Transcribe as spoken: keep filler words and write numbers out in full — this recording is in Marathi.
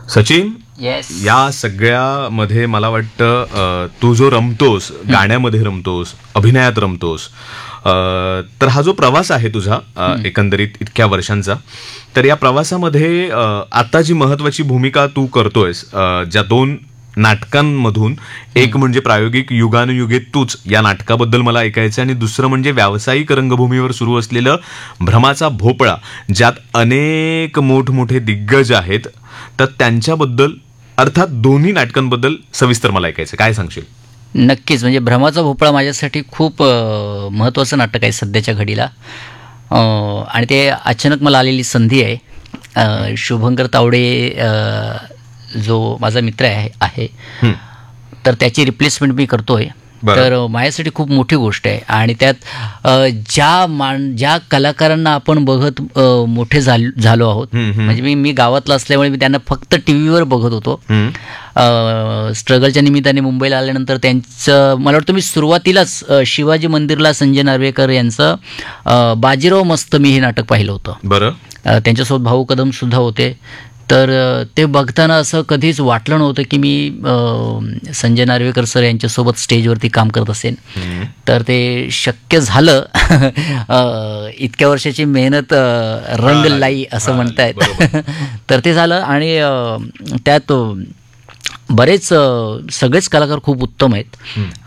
सचिन, येस. या सगळ्यामध्ये मला वाटतं अ, तू जो रमतोस, गाण्यामध्ये रमतोस, अभिनयात रमतोस, अ, तर हा जो प्रवास आहे तुझा अ, एकंदरीत इतक्या वर्षांचा, तर या प्रवासामध्ये अ, आता जी महत्वाची भूमिका तू करतोयस, अ, ज्या दोन नाटकांमधून, एक म्हणजे प्रायोगिक युगानुयुगे तूच या नाटकाबद्दल मला ऐकायचं, आणि दुसरं म्हणजे व्यावसायिक रंगभूमीवर सुरू असलेलं भ्रमाचा भोपळा, ज्यात अनेक मोठमोठे दिग्गज आहेत, तर त्यांच्याबद्दल, अर्थात दोन्ही नाटकांबद्दल सविस्तर मला ऐकायचं. काय सांगशील? नक्कीच. म्हणजे भ्रमाचा भोपळा माझ्यासाठी खूप अ, महत्त्वाचं नाटक आहे सध्याच्या घडीला. अ, आणि ते अचानक मला आलेली संधी आहे. अ, शुभंकर तावडे अ, जो माझा मित्र आहे आहे हं. तर त्याची रिप्लेसमेंट मी करतोय. बरं. तर अ, माझ्यासाठी खूप मोठी गोष्ट आहे. आणि त्यात अ, ज्या मान ज्या कलाकारांना आपण बघत अ, मोठे झाल झालो आहोत. हं, हं. म्हणजे मी मी गावातला असल्यामुळे मी त्यांना फक्त टी व्हीवर बघत होतो. हं. स्ट्रगलच्या निमित्ताने मुंबईला आल्यानंतर त्यांचं मला वाटतं मी सुरुवातीलाच अ, शिवाजी मंदिरला संजय नार्वेकर यांचं अ, बाजीराव मस्त मी हे नाटक पाहिलं होतं. बरं. अ, त्यांच्यासोबत भाऊ कदमसुद्धा होते. तर अ, ते बघताना असं कधीच वाटलं नव्हतं की मी अ, संजय नार्वेकर सर यांच्यासोबत स्टेजवरती काम करत असेन. हं. तर ते शक्य झालं. अ, इतक्या वर्षाची मेहनत अ, रंग हा, लाई असं हा, म्हणतायत. बरोबर. तर ते झालं. आणि अ, त्यात बरेच अ, सगळेच कलाकार खूप उत्तम आहेत. हं.